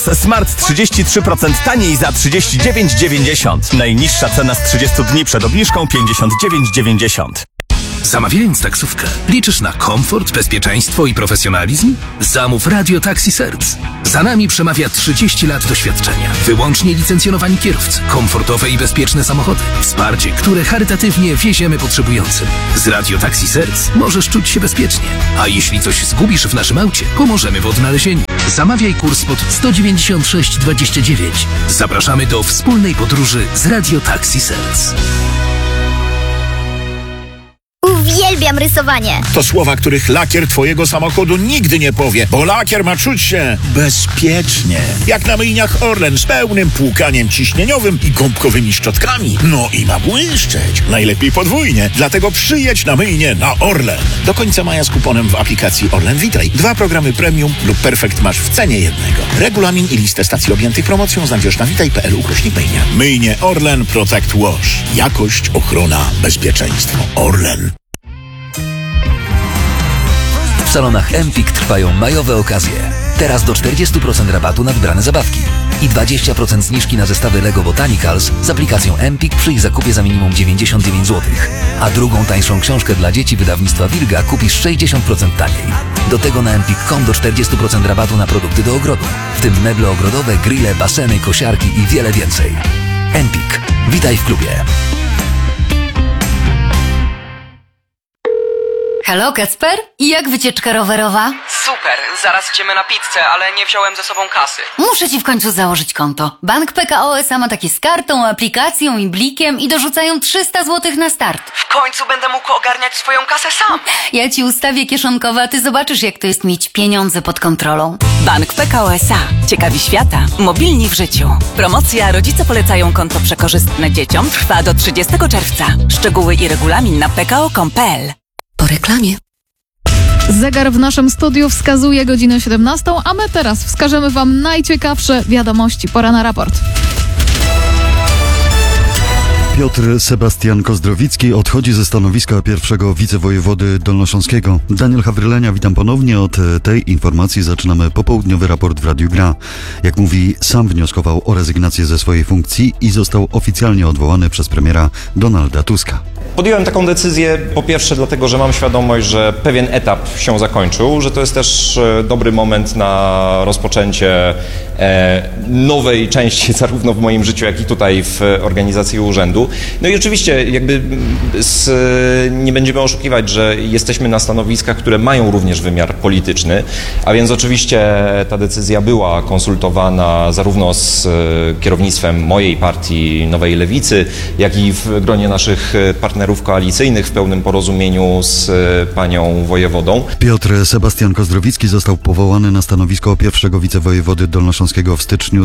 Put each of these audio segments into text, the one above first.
Smart 33% taniej za 39,90. Najniższa cena z 30 dni przed obniżką 59,90. Zamawiając taksówkę, liczysz na komfort, bezpieczeństwo i profesjonalizm? Zamów Radio Taxi Serc. Za nami przemawia 30 lat doświadczenia. Wyłącznie licencjonowani kierowcy, komfortowe i bezpieczne samochody. Wsparcie, które charytatywnie wieziemy potrzebującym. Z Radio Taxi Serc możesz czuć się bezpiecznie. A jeśli coś zgubisz w naszym aucie, pomożemy w odnalezieniu. Zamawiaj kurs pod 196,29. Zapraszamy do wspólnej podróży z Radio Taxi Serc. Uwielbiam rysowanie. To słowa, których lakier twojego samochodu nigdy nie powie, bo lakier ma czuć się bezpiecznie. Jak na myjniach Orlen z pełnym płukaniem ciśnieniowym i gąbkowymi szczotkami. No i ma błyszczeć. Najlepiej podwójnie. Dlatego przyjedź na myjnię na Orlen. Do końca maja z kuponem w aplikacji Orlen Witaj. 2 programy premium lub perfekt masz w cenie jednego. Regulamin i listę stacji objętych promocją znajdziesz na witaj.pl/myjnia. Myjnie Orlen Protect Wash. Jakość, ochrona, bezpieczeństwo. Orlen. W salonach Empik trwają majowe okazje. Teraz do 40% rabatu na wybrane zabawki i 20% zniżki na zestawy Lego Botanicals z aplikacją Empik przy ich zakupie za minimum 99 zł. A drugą tańszą książkę dla dzieci wydawnictwa Wilga kupisz 60% taniej. Do tego na empik.com do 40% rabatu na produkty do ogrodu, w tym meble ogrodowe, grille, baseny, kosiarki i wiele więcej. Empik. Witaj w klubie. Halo, Kacper? I jak wycieczka rowerowa? Super, zaraz idziemy na pizzę, ale nie wziąłem ze sobą kasy. Muszę ci w końcu założyć konto. Bank PKO SA ma takie z kartą, aplikacją i blikiem i dorzucają 300 zł na start. W końcu będę mógł ogarniać swoją kasę sam. Ja ci ustawię kieszonkowe, a ty zobaczysz, jak to jest mieć pieniądze pod kontrolą. Bank PKO SA. Ciekawi świata. Mobilni w życiu. Promocja Rodzice polecają konto przekorzystne dzieciom trwa do 30 czerwca. Szczegóły i regulamin na pko.com.pl. Po reklamie. Zegar w naszym studiu wskazuje godzinę 17, a my teraz wskażemy wam najciekawsze wiadomości. Pora na raport. Piotr Sebastian Kozdrowicki odchodzi ze stanowiska pierwszego wicewojewody dolnośląskiego. Daniel Hawrylenia, witam ponownie. Od tej informacji zaczynamy popołudniowy raport w Radiu Gra. Jak mówi, sam wnioskował o rezygnację ze swojej funkcji i został oficjalnie odwołany przez premiera Donalda Tuska. Podjąłem taką decyzję po pierwsze dlatego, że mam świadomość, że pewien etap się zakończył, że to jest też dobry moment na rozpoczęcie nowej części zarówno w moim życiu, jak i tutaj w organizacji urzędu. No i oczywiście jakby nie będziemy oszukiwać, że jesteśmy na stanowiskach, które mają również wymiar polityczny, a więc oczywiście ta decyzja była konsultowana zarówno z kierownictwem mojej partii Nowej Lewicy, jak i w gronie naszych partnerów koalicyjnych w pełnym porozumieniu z panią wojewodą. Piotr Sebastian Kozdrowicki został powołany na stanowisko pierwszego wicewojewody dolnośląskiego w styczniu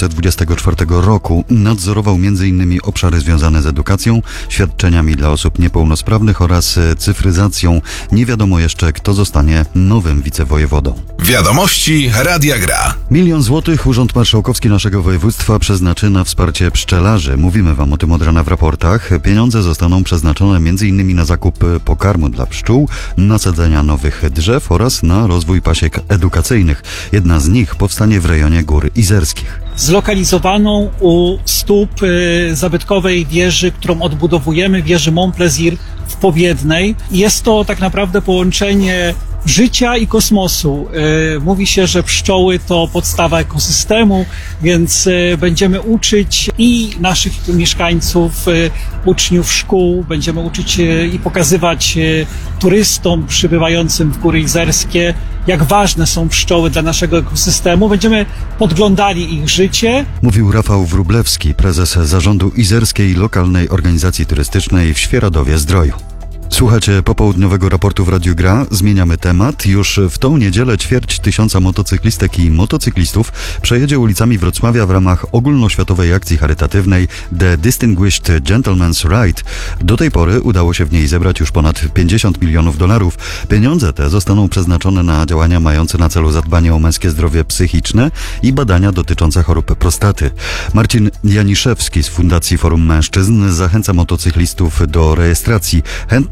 2024 roku. Nadzorował m.in. obszary związane z edukacją, świadczeniami dla osób niepełnosprawnych oraz cyfryzacją. Nie wiadomo jeszcze, kto zostanie nowym wicewojewodą. Wiadomości Radia Gra. 1 000 000 złotych Urząd Marszałkowski naszego województwa przeznaczy na wsparcie pszczelarzy. Mówimy wam o tym od rana w raportach. Pieniądze zostaną przeznaczone m.in. na zakup pokarmu dla pszczół, nasadzenia nowych drzew oraz na rozwój pasiek edukacyjnych. Jedna z nich powstanie w rejonie Gór Izerskich. Zlokalizowaną u stóp zabytkowej wieży, którą odbudowujemy, wieży Mont Plaisir w Powiednej. Jest to tak naprawdę połączenie życia i kosmosu. Mówi się, że pszczoły to podstawa ekosystemu, więc będziemy uczyć i naszych mieszkańców, uczniów szkół, będziemy uczyć i pokazywać turystom przybywającym w Góry Izerskie, jak ważne są pszczoły dla naszego ekosystemu. Będziemy podglądali ich życie. Mówił Rafał Wróblewski, prezes zarządu Izerskiej Lokalnej Organizacji Turystycznej w Świeradowie-Zdroju. Słuchacie popołudniowego raportu w Radiu Gra. Zmieniamy temat. Już w tą niedzielę 250 motocyklistek i motocyklistów przejedzie ulicami Wrocławia w ramach ogólnoświatowej akcji charytatywnej The Distinguished Gentleman's Ride. Do tej pory udało się w niej zebrać już ponad $50 milionów. Pieniądze te zostaną przeznaczone na działania mające na celu zadbanie o męskie zdrowie psychiczne i badania dotyczące chorób prostaty. Marcin Janiszewski z Fundacji Forum Mężczyzn zachęca motocyklistów do rejestracji. Chętnie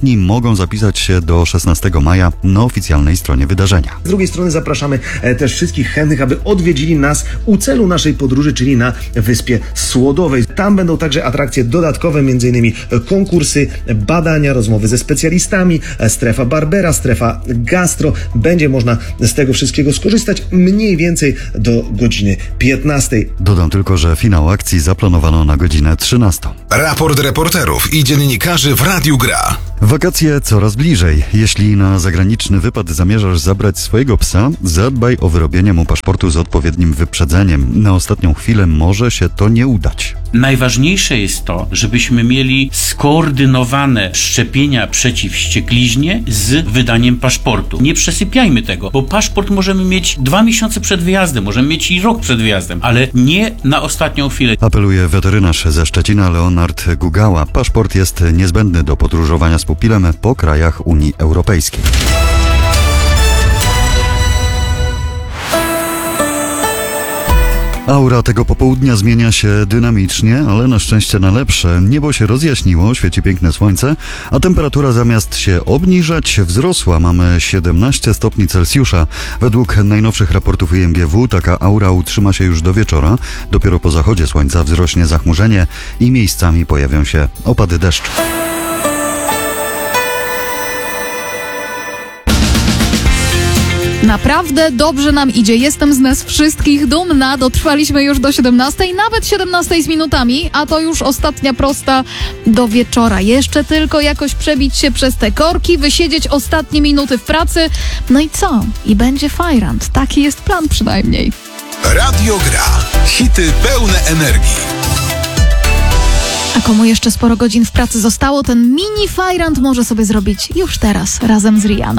chętni mogą zapisać się do 16 maja na oficjalnej stronie wydarzenia. Z drugiej strony zapraszamy też wszystkich chętnych, aby odwiedzili nas u celu naszej podróży, czyli na Wyspie Słodowej. Tam będą także atrakcje dodatkowe, m.in. konkursy, badania, rozmowy ze specjalistami, strefa Barbera, strefa gastro. Będzie można z tego wszystkiego skorzystać mniej więcej do godziny 15. Dodam tylko, że finał akcji zaplanowano na godzinę 13. Raport reporterów i dziennikarzy w Radiu Gra. Wakacje coraz bliżej. Jeśli na zagraniczny wypad zamierzasz zabrać swojego psa, zadbaj o wyrobienie mu paszportu z odpowiednim wyprzedzeniem. Na ostatnią chwilę może się to nie udać. Najważniejsze jest to, żebyśmy mieli skoordynowane szczepienia przeciw wściekliźnie z wydaniem paszportu. Nie przesypiajmy tego, bo paszport możemy mieć 2 miesiące przed wyjazdem, możemy mieć i rok przed wyjazdem, ale nie na ostatnią chwilę. Apeluje weterynarz ze Szczecina Leonard Gugała. Paszport jest niezbędny do podróżowania z pupilem po krajach Unii Europejskiej. Aura tego popołudnia zmienia się dynamicznie, ale na szczęście na lepsze. Niebo się rozjaśniło, świeci piękne słońce, a temperatura zamiast się obniżać wzrosła. Mamy 17 stopni Celsjusza. Według najnowszych raportów IMGW taka aura utrzyma się już do wieczora. Dopiero po zachodzie słońca wzrośnie zachmurzenie i miejscami pojawią się opady deszczu. Naprawdę dobrze nam idzie. Jestem z nas wszystkich dumna. Dotrwaliśmy już do 17, nawet 17 z minutami, a to już ostatnia prosta do wieczora. Jeszcze tylko jakoś przebić się przez te korki, wysiedzieć ostatnie minuty w pracy. No i co? I będzie fajrant. Taki jest plan przynajmniej. Radio Gra. Hity pełne energii. A komu jeszcze sporo godzin w pracy zostało, ten mini fajrant może sobie zrobić już teraz razem z Rihanną.